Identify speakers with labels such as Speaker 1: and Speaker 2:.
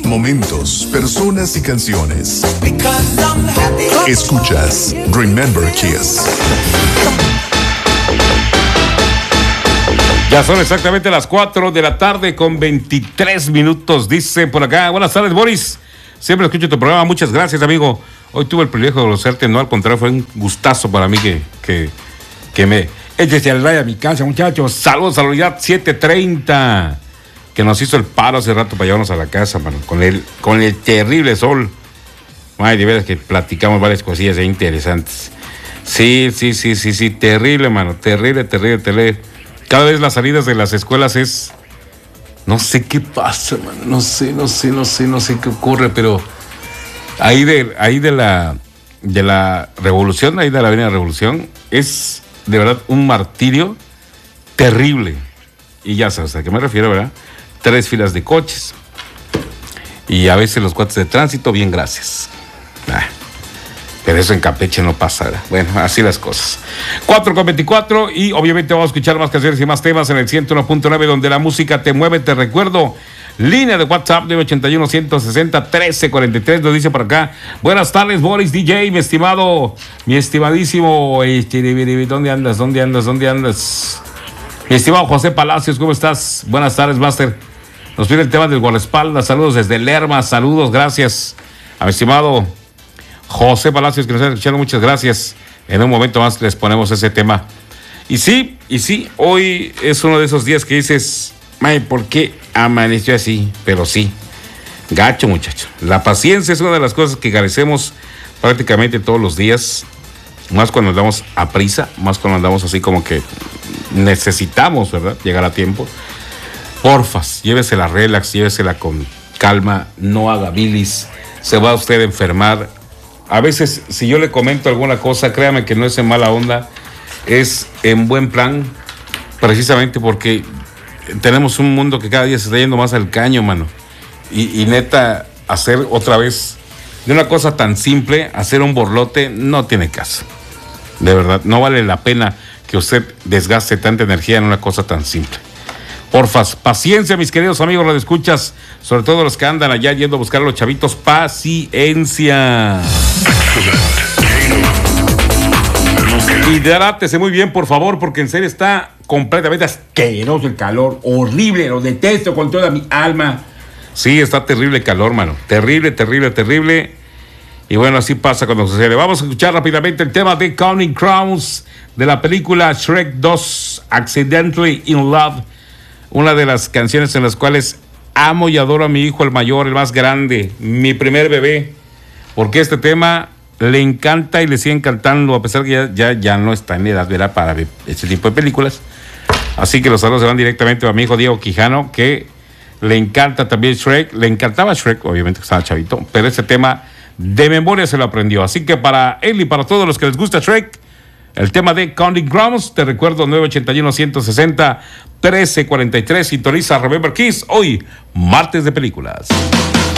Speaker 1: momentos, personas y canciones. Escuchas Remember Kiss.
Speaker 2: Ya son exactamente las 4 de la tarde con 23 minutos, dice por acá. Buenas tardes, Boris. Siempre escucho tu programa, muchas gracias, amigo. Hoy tuve el privilegio de conocerte, no al contrario, fue un gustazo para mí que me eches al rayo a mi casa, muchachos. Saludos a la unidad 730, que nos hizo el paro hace rato para llevarnos a la casa, mano, con el terrible sol. Ay, de veras que platicamos varias cosillas interesantes. Sí, terrible, mano, terrible. Cada vez las salidas de las escuelas es... No sé qué pasa, mano, no sé qué ocurre, pero ahí de la Revolución, ahí de la Avenida Revolución, es de verdad un martirio terrible. Y ya sabes a qué me refiero, ¿verdad? 3 filas de coches. Y a veces los cuates de tránsito, bien, gracias. Pero eso en Campeche no pasa, ¿verdad? Bueno, así las cosas. 4:24 y obviamente vamos a escuchar más canciones y más temas en el 101.9, donde la música te mueve. Te recuerdo, línea de WhatsApp de 81-160-1343, nos dice por acá. Buenas tardes, Boris DJ, mi estimadísimo, ¿dónde andas? Mi estimado José Palacios, ¿cómo estás? Buenas tardes, Master. Nos pide el tema del guardaespaldas, saludos desde Lerma, saludos, gracias a mi estimado José Palacios, que nos está escuchando, muchas gracias. En un momento más les ponemos ese tema. Y sí, hoy es uno de esos días que dices, ay, ¿por qué amaneció así? Pero sí, gacho, muchacho. La paciencia es una de las cosas que carecemos prácticamente todos los días, más cuando andamos a prisa, más cuando andamos así como que necesitamos, ¿verdad?, llegar a tiempo. Porfas, llévesela relax, llévesela con calma, no haga bilis, se va usted a enfermar. A veces, si yo le comento alguna cosa, créame que no es en mala onda, es en buen plan, precisamente porque tenemos un mundo que cada día se está yendo más al caño, mano. Y neta, hacer otra vez de una cosa tan simple, hacer un borlote, no tiene caso. De verdad, no vale la pena que usted desgaste tanta energía en una cosa tan simple. Porfas, paciencia, mis queridos amigos radioescuchas, sobre todo los que andan allá yendo a buscar a los chavitos, paciencia. Hidrátese muy bien, por favor, porque en serio está completamente asqueroso el calor, horrible, lo detesto con toda mi alma. Sí, está terrible el calor, mano, terrible. Y bueno, así pasa cuando sucede. Vamos a escuchar rápidamente el tema de Counting Crowns de la película Shrek 2, Accidentally in Love. Una de las canciones en las cuales amo y adoro a mi hijo, el mayor, el más grande, mi primer bebé, porque este tema le encanta y le sigue encantando, a pesar que ya no está en edad, ¿verdad?, para ver este tipo de películas. Así que los saludos se van directamente a mi hijo Diego Quijano, que le encanta también Shrek, le encantaba Shrek, obviamente que estaba chavito, pero ese tema de memoria se lo aprendió. Así que para él y para todos los que les gusta Shrek, el tema de Counting Crowns, te recuerdo, 981-160-1343, sintoniza Remember Kiss, hoy, martes de películas.